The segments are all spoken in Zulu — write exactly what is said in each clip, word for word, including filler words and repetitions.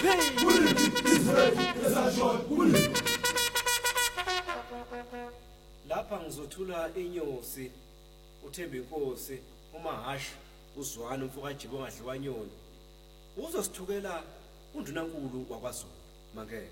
Lapha ngizothula inyosi uThemba Inkosi uMahashi uzwana umfuka jibo ngadliwa nyoni uzosithukela undunankulu wakwaZulu mangeke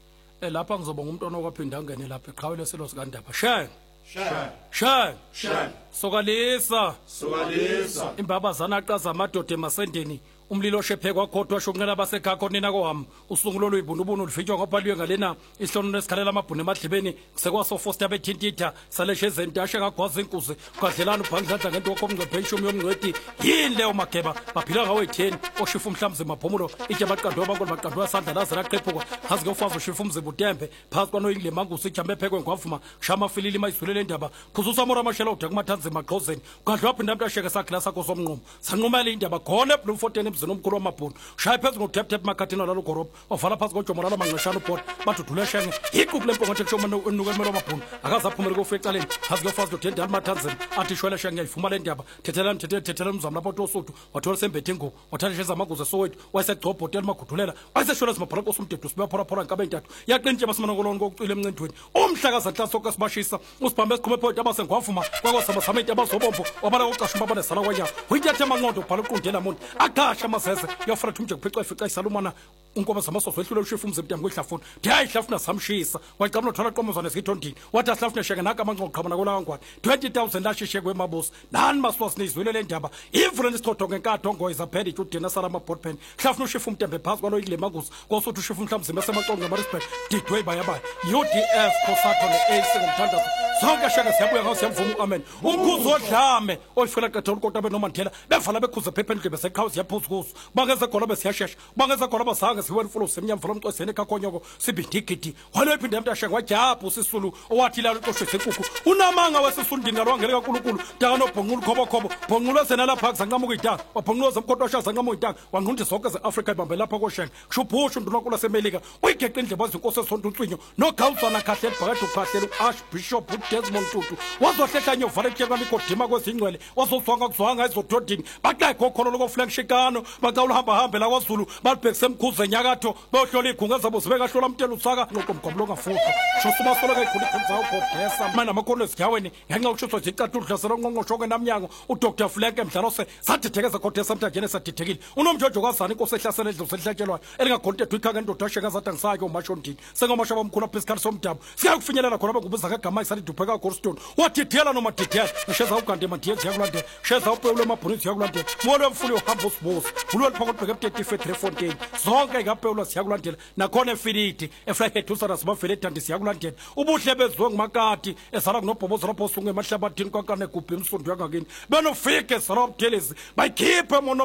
eh lapha ngizobonga umuntu okwaphinda angene lapha eqhawele selo sikandaba sheng sheng sheng sheng sokalisa sokalisa imbabazana aqaza amadoda emasendeni umlilo oshephe kwakhodwa shonqela basekhakho nina kwami usungulo luyibunubunu lifitshwa ngobhaliwe ngalena ihlono lesikhalela amabhunu emadlibeni kusekwaso Foster bethintitha saleshe zentashe ngagwaza inkuzi kwadlelana ubhangidladla ngento wakomngcwephe ishumi yomngcweti yini leyo mageba baphila ngawe ten oshifa umhlamzi maphomulo itshe baqandwa bankolo baqandwa sandla laze laqephuka hazi ngofazo ushifa umzibu utembe phansi kwanoyingile mangusi ijambe ephekwe ngwavuma shama filili mayizulele indaba khuzusa amora amashela udakumathanzi emagqozeni ukadlwa aphinda umuntu asheke sakhe lasakho somnqumo sanqumela indaba khona eblue fourteen nomkhulu wamabhunu shaya phezulu ngotap tap makhathini lalo gorobo wavala phansi kojomo lalo manqeshana ubhodi badudule shenge iqhubu lempongothe kushoma unuke emelo wamabhunu akazaphumele kofu ecaleni hazi ngofazi dodenda alimathanzini athi shwele shenge ngiyayifuma le ndaba thethelani thethe thethelani umzamo lapho tosuthu wathola sembethe ingubo wathatha amaguze sowethu wayesegcobo hotel magudulela wayeseshwele simabhala kosumdedu sibaphora phora nkabe entathu yaqintshe basimanakoloni kokucwile emncindweni umhlakaza nhlansi soke sibashisa usibhambe siqhume point abasengwavuma kwakwasabasama into abazobombo wabala ukuqasha umbabane sala kwanya uyithathe amanqondo ubhala uqundela muntu aqasha amazeze yofuna thumje kuphica ifica isalumana unkoba zamasoso wehlule ushifa umzimba ntambo ihlafuna ndiya ihlafuna samshisa waqamla uthola qomozana esithondini wathi ahlafuna sheke naka amanqondo qhamana kola kwangwane twenty thousand lashishe kwemabusi nani maswas nizwile le ndaba ivule nesithodo ngenkatho ngoyiza phela ijudena sala amabhot pen hlafuna ushifa umtembe phansi kwaloyile magusi kosuthi ushifa umhlamzimba semaqongo ngamarisbek didwe bayabaya U D F kosato ne-A C ngomthandazo zonke shaka siyabuya ngawo siyamvuma uamen umkhuzo odlame oyifela qetha unkota benomandela bevala bekhuze phepha endlebe seqhawe siyaphuza kuzo bangeze khona besiyashesha bangeze khona basanga siwena fulo semnyamvula umcwesene ekhakhonyoko sibindigidi walo iphinde umuntu ashenge wajaphu sisulu owathi la uqoshwe senkukhu unamanga wesisundini ngalwangele kaNkulunkulu takano bhonqulu khobo khobo bhonqulo sena lapha kuzanqamuka idanga wabhonqulo zemkhoto washaza zanqamuka idanga wanqunde zonke ze-Africa ibambe lapha koshenge kushubhusha undunankulu wasemelika uyigeqa indlebe wazinkosi esonto uncwinyo nogawuzana kahle ebhakade ukhahlela u-Archbishop Desmond Tutu wazohlehla nyovala etshekwana igodima kwezingcwele wazozwanga kuzwanga ezododini baqekho khona lokoflagshikano baqawula hamba hambe la kwaZulu balibhekise emkhuze enyakatho bohlola igunga zabo zibeka hlola umtelo usaka noqomqomlo kafuqa shosuma solo kayikhulu ikhonza ukhodesa mana amakhono esigaweni ngenxa yokushuswa nje icathu udlasela onqonqosho kwenamnyango uDr Fleck emdlalose sadithekeza khodesa mntajene sadithekile unomjojo kwazana inkosi ehlasela edlo selihlatshelwayo elingakhontethu ikhaka indoda asheka zathi angisake umashondini sengomasha bamkhulu aphesikali somdabu siyakufinyelela khona bengubuza kagama isalidupheka Goldstone wathithela noma thithela ngisheza ugande mandiye ziyakulandela sheza upewule amabhunu ziyakulandela molo mfuli uhamba usibuza ulwe phakathi bheke thirty three Fontaine zonke ngapewula siyakulandela nakhona efilidi eflyhead usana sibavele ethandi siyakulandela ubuhle bezwe ngumakati esala kunobhobozo lapho sunge emahlabathini kwankane gubhi imfundo yakakini benofike sala ubuthelezi bayikhiphe mono